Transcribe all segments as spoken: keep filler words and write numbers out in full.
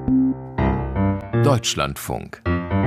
Deutschlandfunk.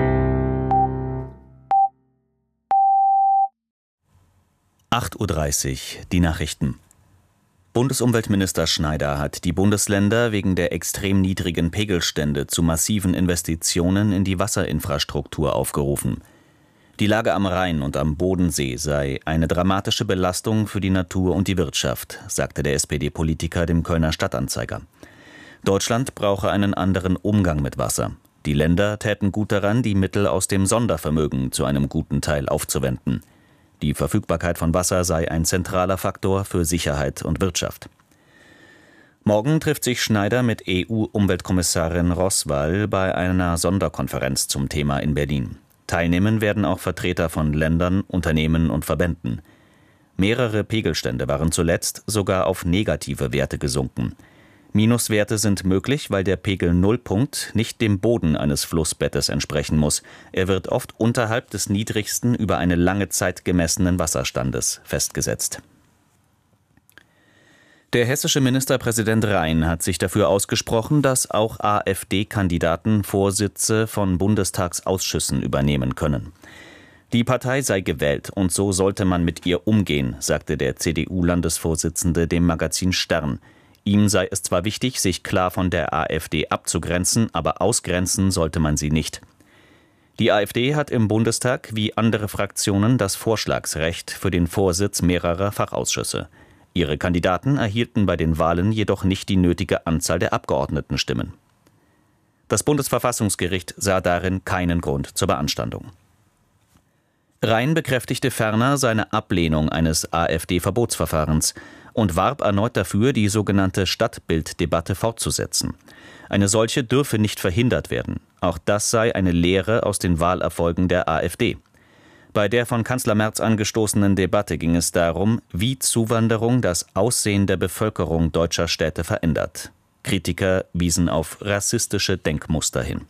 acht Uhr dreißig, die Nachrichten. Bundesumweltminister Schneider hat die Bundesländer wegen der extrem niedrigen Pegelstände zu massiven Investitionen in die Wasserinfrastruktur aufgerufen. Die Lage am Rhein und am Bodensee sei eine dramatische Belastung für die Natur und die Wirtschaft, sagte der S P D-Politiker dem Kölner Stadtanzeiger. Deutschland brauche einen anderen Umgang mit Wasser. Die Länder täten gut daran, die Mittel aus dem Sondervermögen zu einem guten Teil aufzuwenden. Die Verfügbarkeit von Wasser sei ein zentraler Faktor für Sicherheit und Wirtschaft. Morgen trifft sich Schneider mit E U-Umweltkommissarin Roßwall bei einer Sonderkonferenz zum Thema in Berlin. Teilnehmen werden auch Vertreter von Ländern, Unternehmen und Verbänden. Mehrere Pegelstände waren zuletzt sogar auf negative Werte gesunken. Minuswerte sind möglich, weil der Pegel-Nullpunkt nicht dem Boden eines Flussbettes entsprechen muss. Er wird oft unterhalb des niedrigsten über eine lange Zeit gemessenen Wasserstandes festgesetzt. Der hessische Ministerpräsident Rhein hat sich dafür ausgesprochen, dass auch AfD-Kandidaten Vorsitze von Bundestagsausschüssen übernehmen können. Die Partei sei gewählt und so sollte man mit ihr umgehen, sagte der C D U-Landesvorsitzende dem Magazin Stern. Ihm sei es zwar wichtig, sich klar von der AfD abzugrenzen, aber ausgrenzen sollte man sie nicht. Die AfD hat im Bundestag wie andere Fraktionen das Vorschlagsrecht für den Vorsitz mehrerer Fachausschüsse. Ihre Kandidaten erhielten bei den Wahlen jedoch nicht die nötige Anzahl der Abgeordnetenstimmen. Das Bundesverfassungsgericht sah darin keinen Grund zur Beanstandung. Rhein bekräftigte ferner seine Ablehnung eines AfD-Verbotsverfahrens und warb erneut dafür, die sogenannte Stadtbilddebatte fortzusetzen. Eine solche dürfe nicht verhindert werden. Auch das sei eine Lehre aus den Wahlerfolgen der AfD. Bei der von Kanzler Merz angestoßenen Debatte ging es darum, wie Zuwanderung das Aussehen der Bevölkerung deutscher Städte verändert. Kritiker wiesen auf rassistische Denkmuster hin.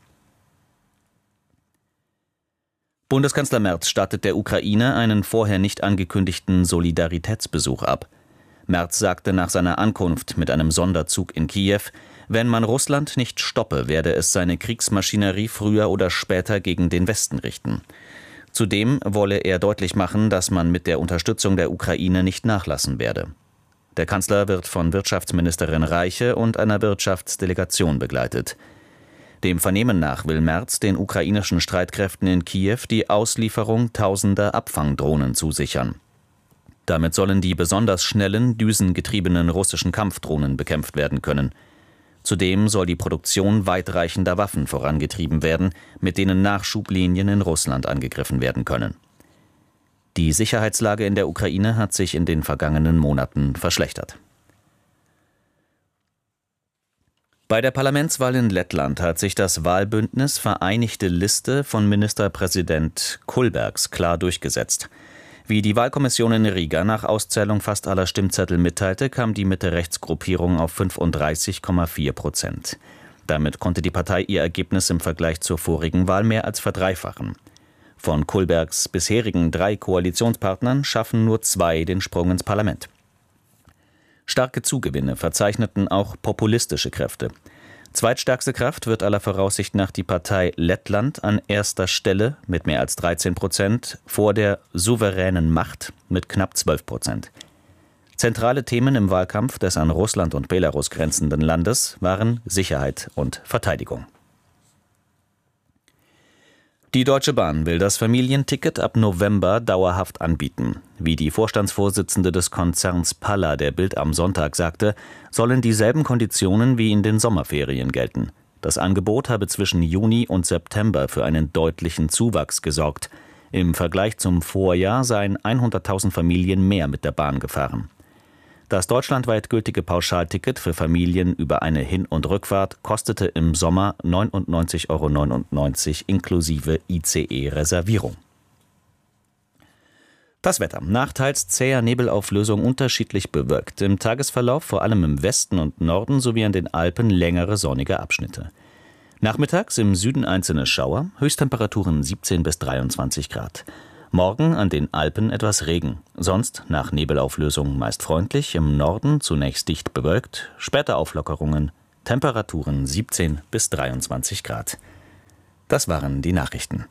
Bundeskanzler Merz stattet der Ukraine einen vorher nicht angekündigten Solidaritätsbesuch ab. Merz sagte nach seiner Ankunft mit einem Sonderzug in Kiew, wenn man Russland nicht stoppe, werde es seine Kriegsmaschinerie früher oder später gegen den Westen richten. Zudem wolle er deutlich machen, dass man mit der Unterstützung der Ukraine nicht nachlassen werde. Der Kanzler wird von Wirtschaftsministerin Reiche und einer Wirtschaftsdelegation begleitet. Dem Vernehmen nach will Merz den ukrainischen Streitkräften in Kiew die Auslieferung tausender Abfangdrohnen zusichern. Damit sollen die besonders schnellen, düsengetriebenen russischen Kampfdrohnen bekämpft werden können. Zudem soll die Produktion weitreichender Waffen vorangetrieben werden, mit denen Nachschublinien in Russland angegriffen werden können. Die Sicherheitslage in der Ukraine hat sich in den vergangenen Monaten verschlechtert. Bei der Parlamentswahl in Lettland hat sich das Wahlbündnis Vereinigte Liste von Ministerpräsident Kulbergs klar durchgesetzt. Wie die Wahlkommission in Riga nach Auszählung fast aller Stimmzettel mitteilte, kam die Mitte-Rechts-Gruppierung auf fünfunddreißig Komma vier Prozent. Damit konnte die Partei ihr Ergebnis im Vergleich zur vorigen Wahl mehr als verdreifachen. Von Kulbergs bisherigen drei Koalitionspartnern schaffen nur zwei den Sprung ins Parlament. Starke Zugewinne verzeichneten auch populistische Kräfte. Zweitstärkste Kraft wird aller Voraussicht nach die Partei Lettland an erster Stelle mit mehr als dreizehn Prozent, vor der souveränen Macht mit knapp zwölf Prozent. Zentrale Themen im Wahlkampf des an Russland und Belarus grenzenden Landes waren Sicherheit und Verteidigung. Die Deutsche Bahn will das Familienticket ab November dauerhaft anbieten. Wie die Vorstandsvorsitzende des Konzerns Palla der Bild am Sonntag sagte, sollen dieselben Konditionen wie in den Sommerferien gelten. Das Angebot habe zwischen Juni und September für einen deutlichen Zuwachs gesorgt. Im Vergleich zum Vorjahr seien hunderttausend Familien mehr mit der Bahn gefahren. Das deutschlandweit gültige Pauschalticket für Familien über eine Hin- und Rückfahrt kostete im Sommer neunundneunzig Komma neunundneunzig Euro inklusive I C E-Reservierung. Das Wetter. Nachteils zäher Nebelauflösung unterschiedlich bewölkt. Im Tagesverlauf vor allem im Westen und Norden sowie an den Alpen längere sonnige Abschnitte. Nachmittags im Süden einzelne Schauer, Höchsttemperaturen siebzehn bis dreiundzwanzig Grad. Morgen an den Alpen etwas Regen, sonst nach Nebelauflösung meist freundlich, im Norden zunächst dicht bewölkt, später Auflockerungen Temperaturen siebzehn bis dreiundzwanzig Grad. Das waren die Nachrichten.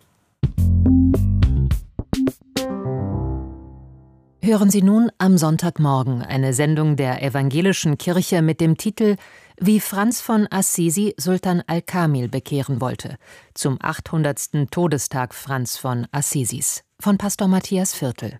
Hören Sie nun am Sonntagmorgen eine Sendung der Evangelischen Kirche mit dem Titel »Wie Franz von Assisi Sultan al-Kamil bekehren wollte« zum achthundertsten Todestag Franz von Assisis von Pastor Matthias Viertel.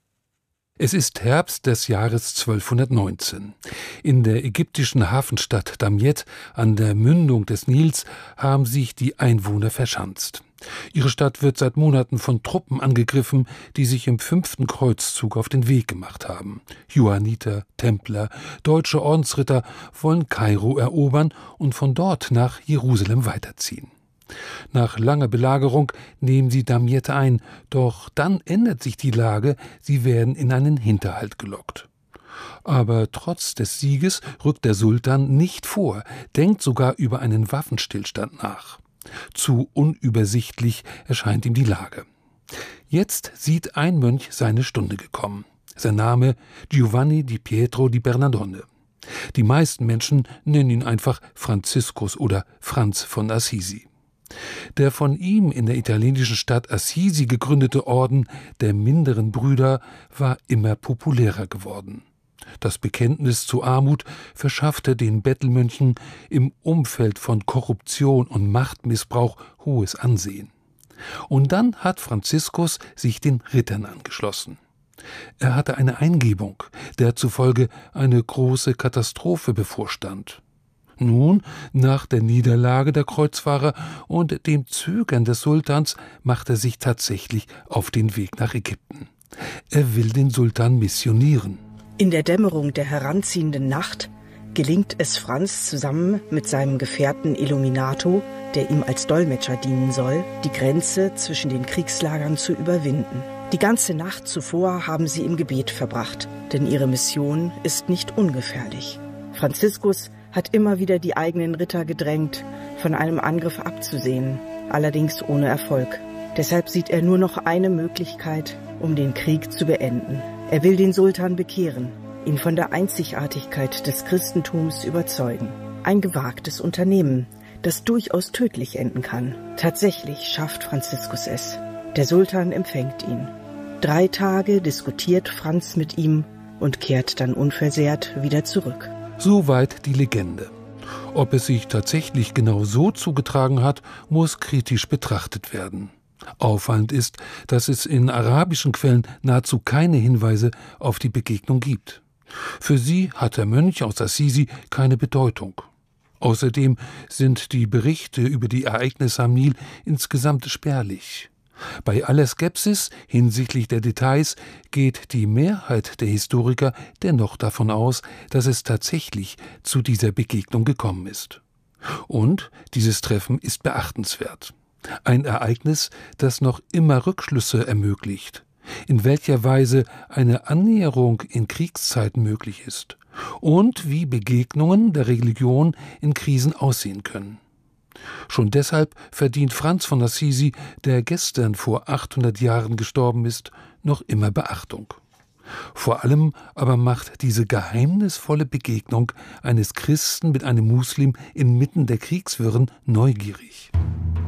Es ist Herbst des Jahres zwölfhundertneunzehn. In der ägyptischen Hafenstadt Damiette an der Mündung des Nils haben sich die Einwohner verschanzt. Ihre Stadt wird seit Monaten von Truppen angegriffen, die sich im fünften Kreuzzug auf den Weg gemacht haben. Johanniter, Templer, deutsche Ordensritter wollen Kairo erobern und von dort nach Jerusalem weiterziehen. Nach langer Belagerung nehmen sie Damiette ein, doch dann ändert sich die Lage, sie werden in einen Hinterhalt gelockt. Aber trotz des Sieges rückt der Sultan nicht vor, denkt sogar über einen Waffenstillstand nach. Zu unübersichtlich erscheint ihm die Lage. Jetzt sieht ein Mönch seine Stunde gekommen. Sein Name Giovanni di Pietro di Bernardone. Die meisten Menschen nennen ihn einfach Franziskus oder Franz von Assisi. Der von ihm in der italienischen Stadt Assisi gegründete Orden der minderen Brüder war immer populärer geworden. Das Bekenntnis zur Armut verschaffte den Bettelmönchen im Umfeld von Korruption und Machtmissbrauch hohes Ansehen. Und dann hat Franziskus sich den Rittern angeschlossen. Er hatte eine Eingebung, der zufolge eine große Katastrophe bevorstand. Nun, nach der Niederlage der Kreuzfahrer und dem Zögern des Sultans, macht er sich tatsächlich auf den Weg nach Ägypten. Er will den Sultan missionieren. In der Dämmerung der heranziehenden Nacht gelingt es Franz zusammen mit seinem Gefährten Illuminato, der ihm als Dolmetscher dienen soll, die Grenze zwischen den Kriegslagern zu überwinden. Die ganze Nacht zuvor haben sie im Gebet verbracht, denn ihre Mission ist nicht ungefährlich. Franziskus hat immer wieder die eigenen Ritter gedrängt, von einem Angriff abzusehen, allerdings ohne Erfolg. Deshalb sieht er nur noch eine Möglichkeit, um den Krieg zu beenden. Er will den Sultan bekehren, ihn von der Einzigartigkeit des Christentums überzeugen. Ein gewagtes Unternehmen, das durchaus tödlich enden kann. Tatsächlich schafft Franziskus es. Der Sultan empfängt ihn. Drei Tage diskutiert Franz mit ihm und kehrt dann unversehrt wieder zurück. Soweit die Legende. Ob es sich tatsächlich genau so zugetragen hat, muss kritisch betrachtet werden. Auffallend ist, dass es in arabischen Quellen nahezu keine Hinweise auf die Begegnung gibt. Für sie hat der Mönch aus Assisi keine Bedeutung. Außerdem sind die Berichte über die Ereignisse am Nil insgesamt spärlich. Bei aller Skepsis hinsichtlich der Details geht die Mehrheit der Historiker dennoch davon aus, dass es tatsächlich zu dieser Begegnung gekommen ist. Und dieses Treffen ist beachtenswert. Ein Ereignis, das noch immer Rückschlüsse ermöglicht, in welcher Weise eine Annäherung in Kriegszeiten möglich ist und wie Begegnungen der Religion in Krisen aussehen können. Schon deshalb verdient Franz von Assisi, der gestern vor achthundert Jahren gestorben ist, noch immer Beachtung. Vor allem aber macht diese geheimnisvolle Begegnung eines Christen mit einem Muslim inmitten der Kriegswirren neugierig.